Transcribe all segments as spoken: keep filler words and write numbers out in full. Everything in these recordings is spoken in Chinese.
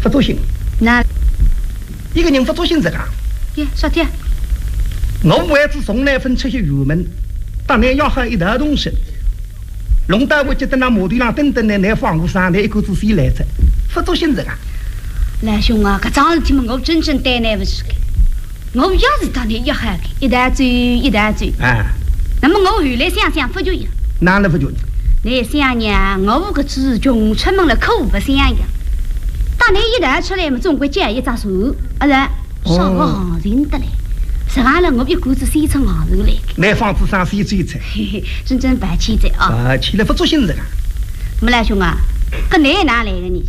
不做心。 那一个人不做心这个。 耶，说的。 我为子从来分出些入门，当然要喝一大东西。龙大我记得那马队上等等的那放路上那一个子谁来着？不做心这个。 来兄啊，搿桩事体嘛，我真正担待不起的。我要是当年要喝的，一大醉一大醉。 啊。 那么我后来想想不就样？ 哪能不就？ 你想呀，我搿子穷出门了，可不想呀。当年一大出来嘛，总归接一只手，啊然上个行情得来。实际上我一股子先从行头来。 来房子上谁最菜？ 嘿嘿，真正白气在啊！ 啊，起来不做心这个。 么来兄啊，搿你哪来的你？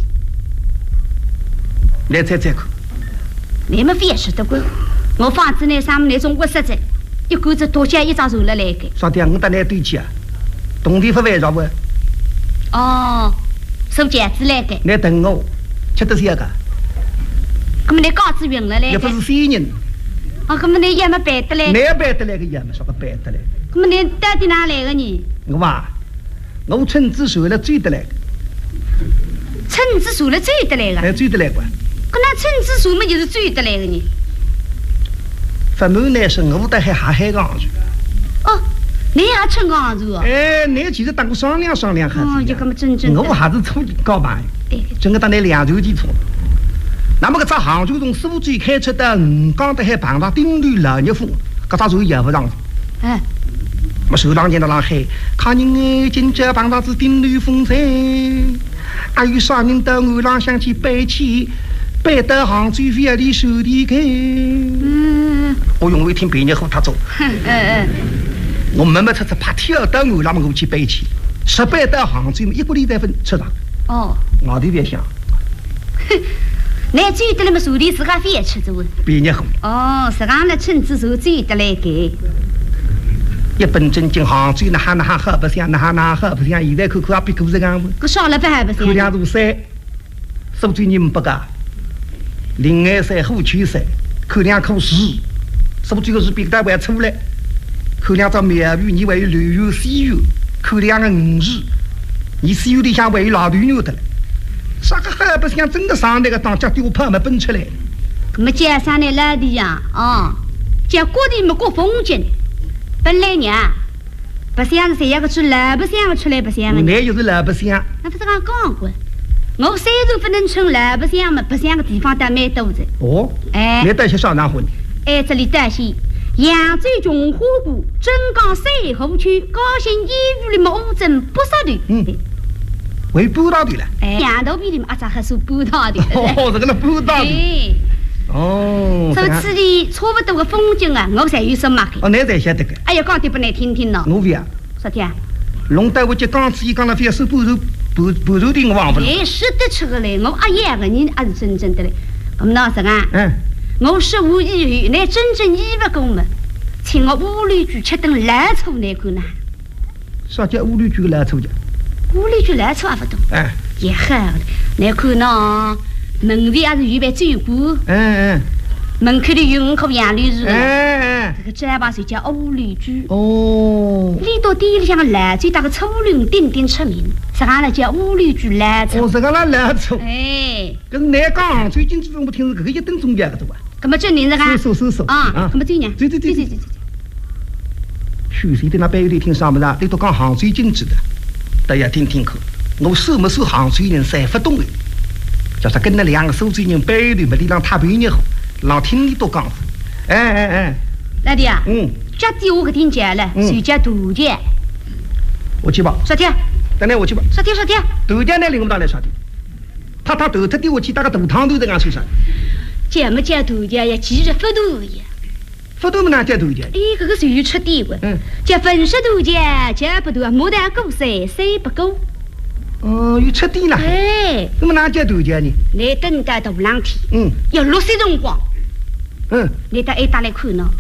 来猜猜看。 你们非吃得惯，我房子呢上面那种我实在，一股子多加一张手了来个。 兄弟，我带你对起啊，冬天不玩着不？ 哦，收剪子来个。 你等我，吃得些个。 咁么你稿子匀了来？ 也不是新人。 哦，咁么你也没背得来？ 你也背得来个也没啥个背得来。 咁么你到底哪来个你？ 我话，我村子受了追得来个。 村子受了追得来个？ 来追得来个。 搿那村子受么就是追得来个你？ 发满呢是我得还还海港去。 哦，你也吃港子哦？ 哎，你其实当个商量商量还是。 哦，就搿么真正。 我还是初搞吧。 哎。 整个当那两头基础。那么搿只杭州从苏州开出的五江的海碰上顶头老热风，搿只船也不上。 哎。 么首当见到浪海，看人哎，今朝碰上是顶头风噻。还有啥人到岸浪向去背起？背到杭州phía里手里开。嗯，我用一听别人和他走。 嗯嗯。 我慢慢出出，怕跳到岸浪我去背起，十背到杭州一个礼拜分吃上。 哦。 我都别想。 哼，你追得了么？手里自家非吃着问。 别人好。 哦，实际上呢，村子手追得来给。 一本正经杭州那哈那哈喝不香，那哈那喝不香，现在看看也比古时讲。 搿少了不还不香？ 口两如山，苏州人不噶。临安山、虎丘山，口两口四，苏州个是比大还粗嘞。口两只苗鱼，你还有旅游西游，口两个五日，你西游里向还有老牛牛的嘞。啥个还不像真的上那个当家丢炮没奔出来。 搿么街上的老地呀，哦，叫各地么各风景。本来呢，不像是谁样个出来，不像个出来不像个。 那就是老不像。 那不是讲讲过。我虽然不能称来不像嘛，不像个地方倒蛮多的。 哦，哎，你带些上哪混？ 哎，这里带些扬州琼花谷、镇江水河区、高新医院里么乌镇不少的。 嗯，为补道的了。 哎，杨头皮里嘛，阿咋还说补道的？ 哦，这个那补道的。 哎， 哦， 所以此地差不多个风景啊，我才有什么的。 哦，你才晓得个。 哎呀，讲的不难听听喏。 我呀。 啥天？ 龙带我接刚子一讲了，非要收补肉。不不肉的我忘不了。 哎，是得吃个嘞，我阿爷个人还是真正的嘞。咁那什啊？ 嗯。 我十五以后，那真正衣服给我们，请我屋里去吃顿烂醋那个呢。 啥叫屋里去烂醋的？ 屋里去烂醋还不懂。 哎。 也好的，那看喏，门卫还是预备走过。 嗯嗯。 门口的有五棵杨柳树。 哎哎。 这个这把水叫屋里居。 哦。 里到地里向个烂最大个醋溜鼎鼎出名。实际叫屋里居烂醋。 哦，这个那烂醋。 哎。 跟你讲，最近我听是这个一等中间的对吧？ 咁么证明这个？ 收收收啊！咁么这样？ 对对对对对对对。 徐谁的那边里听上不上？你都讲杭州经济的，大家听听看。我收没收杭州人才不懂的，就是跟那两个苏州人背里没地让他陪你好，让听你都讲。哎哎哎。 老弟啊。 嗯。 这地我可听见了，谁家土家？ 我去吧。 啥天？ 等下我去吧。 啥天啥天？ 头家那领我到来啥的？他他头他对我去打个头汤都在俺手上。 这么叫头家呀，其实不多呀。 不多么哪叫头家？ 哎，这个属于出地个。 嗯。 叫粉饰头家，这不多，牡丹够水，水不够。 哦，有出地了。 哎。 那么哪叫头家呢？ 你等到大冷天。 嗯。 要落水辰光。 嗯。 你到挨打来看喏。